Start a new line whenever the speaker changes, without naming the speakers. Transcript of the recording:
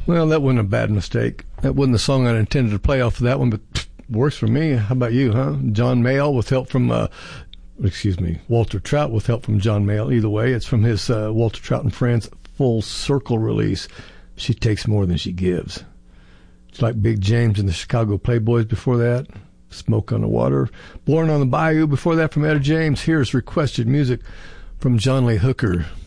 Well, that wasn't a bad mistake. That wasn't the song I intended to play off of that one, but works for me. How about you, huh? John Mayall with help from, Walter Trout with help from John Mayall. Either way, it's from his Walter Trout and Friends Full Circle release. She Takes More Than She Gives. It's like Big James and the Chicago Playboys before that. Smoke on the Water. Born on the Bayou before that from Etta James. Here's requested music from John Lee Hooker.